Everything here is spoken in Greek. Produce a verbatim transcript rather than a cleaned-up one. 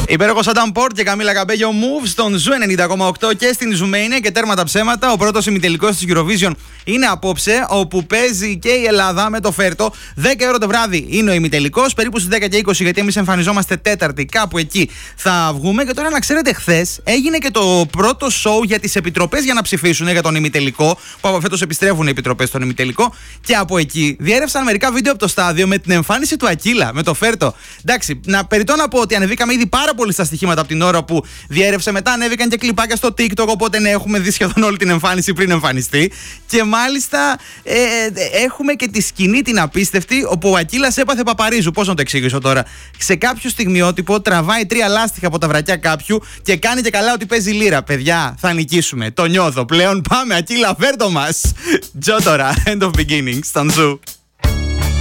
Υπέροχος Adam Port και Καμίλα Καμπέγιο Move στον Ζου ενενήντα κόμμα οκτώ και στην Ζουμania και τέρματα ψέματα. Ο πρώτος ημιτελικός της Eurovision είναι απόψε, όπου παίζει και η Ελλάδα με το Φέρτο. δέκα ώρα το βράδυ είναι ο ημιτελικός, περίπου στις δέκα και είκοσι, γιατί εμείς εμφανιζόμαστε Τέταρτη, κάπου εκεί θα βγούμε. Και τώρα να ξέρετε, χθες έγινε και το πρώτο show για τις επιτροπές για να ψηφίσουν για τον ημιτελικό, που από φέτος επιστρέφουν οι επιτροπές στον ημιτελικό. Και από εκεί διέρευσαν μερικά βίντεο από το στάδιο με την εμφάνιση του Ακύλα με το Φέρτο. Εντάξει, να περιττώ να πω ότι ανεβήκαμε ήδη πάρα πολύ στα στοιχήματα από την ώρα που διέρευσε. Μετά ανέβηκαν και κλιπάκια στο TikTok. Οπότε ναι, έχουμε δει σχεδόν όλη την εμφάνιση πριν εμφανιστεί. Και μάλιστα ε, ε, έχουμε και τη σκηνή την απίστευτη, όπου ο Ακύλας έπαθε Παπαρίζου. Πώς να το εξηγήσω τώρα. Σε κάποιο στιγμιότυπο τραβάει τρία λάστιχα από τα βρακιά κάποιου και κάνει και καλά ότι παίζει λύρα. Παιδιά, θα νικήσουμε. Το νιώθω πλέον. Πάμε, Ακύλα, φέρτο μας. Τζο τώρα, end of beginning, στον Ζου.